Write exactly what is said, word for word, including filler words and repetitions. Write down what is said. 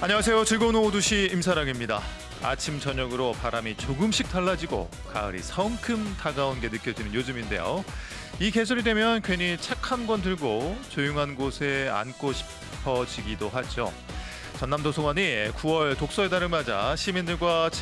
안녕하세요. 즐거운 오후 두 시 임사랑입니다. 아침 저녁으로 바람이 조금씩 달라지고 가을이 성큼 다가온 게 느껴지는 요즘인데요. 이 계절이 되면 괜히 책 한 권 들고 조용한 곳에 앉고 싶어지기도 하죠. 전남도서관이 구월 독서의 달을 맞아 시민들과